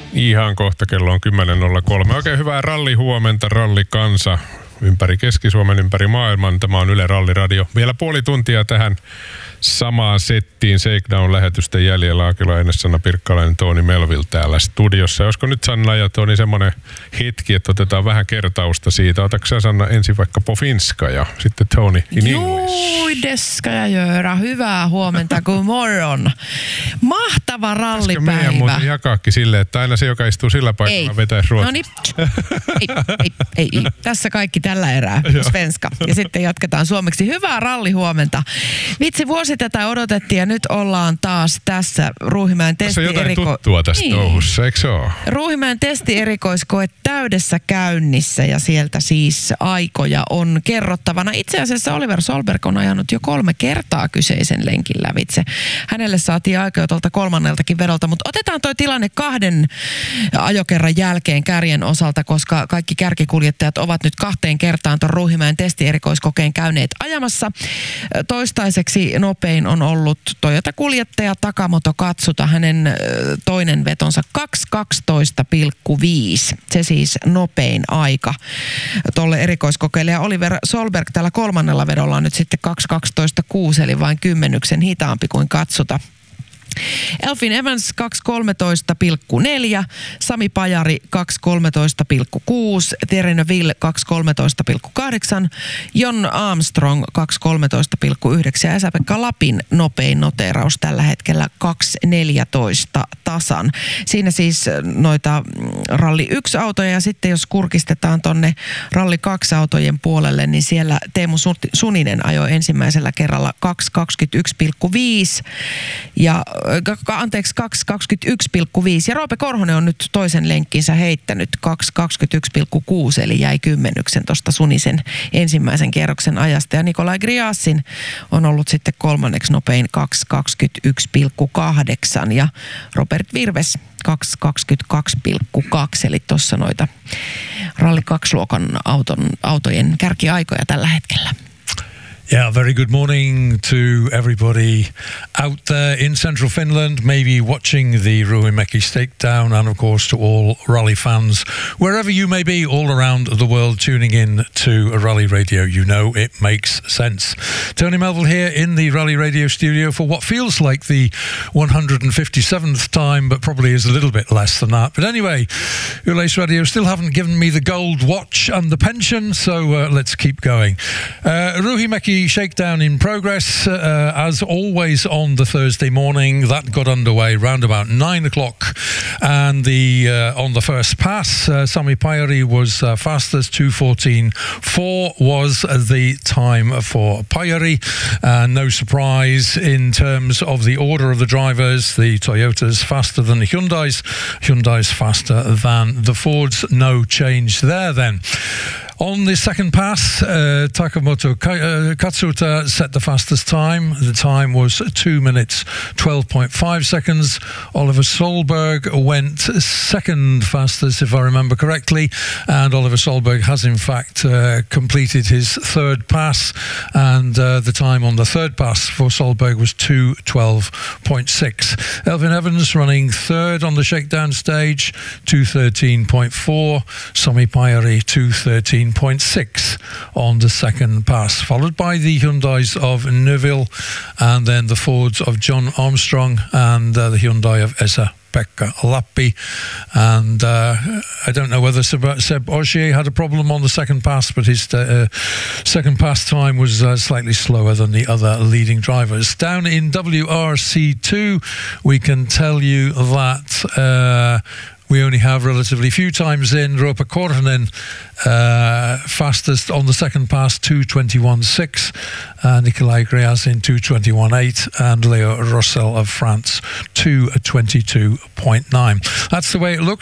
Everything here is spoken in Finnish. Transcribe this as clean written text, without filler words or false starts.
Ihan kohta kello on 10.03. Oikein hyvää rallihuomenta, rallikansa ympäri Keski-Suomen, ympäri maailman. Tämä on Yle Ralliradio. Vielä puoli tuntia tähän samaan settiin. Shakedown-lähetysten jäljellä Akila Enessanna, Pirkkalainen, Toni Melville täällä studiossa. Olisiko nyt Sanna ja Toni semmoinen hetki, että otetaan vähän kertausta siitä. Otatko sä, Sanna, ensin vaikka po finska ja sitten Toni in English? Det ska jag göra. Hyvää huomenta, god morgon. Mahtava rallipäivä. Pitäisikö meidän muuten jakaakin silleen, että aina se, joka istuu sillä paikalla, vetäisi ruotsiksi? No niin, ei. Tässä kaikki tällä erää, svenska. Ja sitten jatketaan suomeksi. Hyvää rallihuomenta. Vitsi, vuosi tätä odotettiin ja nyt ollaan taas tässä Ruuhimäen Tässä on jotain tuttua tässä touhussa, eikö se ole? Ruuhimäen testierikoiskoe täydessä käynnissä ja sieltä siis aikoja on kerrottavana. Itse asiassa Oliver Solberg on ajanut jo 3 kertaa kyseisen lenkin lävitse. Hänelle saatiin aikoja tuolta 3. vedolta, mutta otetaan toi tilanne 2 ajokerran jälkeen kärjen osalta, koska kaikki kärkikuljettajat ovat nyt 2 kertaan tuon Ruuhimäen testierikoiskokeen käyneet ajamassa. Toistaiseksi nopein on ollut Toyota-kuljettaja Takamoto Katsuta. Hänen toinen vetonsa 2.12,5. Se siis nopein aika tolle erikoiskokeelle. Ja Oliver Solberg tällä 3. vedolla on nyt sitten 2.12,6, eli vain 10 hitaampi kuin Katsuta. Elfyn Evans 2.13,4, Sami Pajari 2.13,6, Thierry Neuville 2.13,8, Jon Armstrong 2.13,9 ja Esa-Pekka Lapin nopein noteeraus tällä hetkellä 2.14 tasan. Siinä siis noita Ralli 1-autoja ja sitten jos kurkistetaan tonne Ralli 2-autojen puolelle, niin siellä Teemu Suninen ajoi ensimmäisellä kerralla 2.21,5 ja 2.21,5 ja Roope Korhonen on nyt toisen lenkkinsä heittänyt 2.21,6 eli jäi 10 tuosta Sunisen ensimmäisen kierroksen ajasta ja Nikolai Griasin on ollut sitten 3. nopein 2.21,8 ja Robert Virves 2.22,2 eli tuossa noita Ralli 2-luokan autojen kärkiaikoja tällä hetkellä. Yeah, very good morning to everybody out there in central Finland, maybe watching the Ruuhimäki Shakedown, and of course to all rally fans, wherever you may be all around the world tuning in to Rally Radio. You know it makes sense. Tony Melville here in the Rally Radio studio for what feels like the 157th time, but probably is a little bit less than that. But anyway, Yleis Radio still haven't given me the gold watch and the pension, so let's keep going. Ruuhimäki Shakedown in progress, as always on the Thursday morning. That got underway round about 9 o'clock, and on the first pass, Sami Pajari was fastest. 2:14.4 was the time for Pajari. No surprise in terms of the order of the drivers. The Toyotas faster than the Hyundai's faster than the Fords. No change there then. On the second pass, Takamoto Katsuta set the fastest time. The time was 2 minutes, 12.5 seconds. Oliver Solberg went second fastest, if I remember correctly. And Oliver Solberg has, in fact, completed his third pass. And the time on the third pass for Solberg was 2:12.6. Elfyn Evans running third on the shakedown stage, 2:13.4. Sami Pajari, 2:13.6 on the second pass, followed by the Hyundais of Neuville and then the Fords of John Armstrong and the Hyundai of Esa-Pekka Lappi. And I don't know whether Seb Ogier had a problem on the second pass, but his second pass time was slightly slower than the other leading drivers. Down in WRC2, we can tell you that we only have relatively few times in. Roope Korhonen fastest on the second pass, 2:21.6. Nikolai Griasin, 2:21.8. And Leo Rossel of France, 2:22.9. That's the way it looks.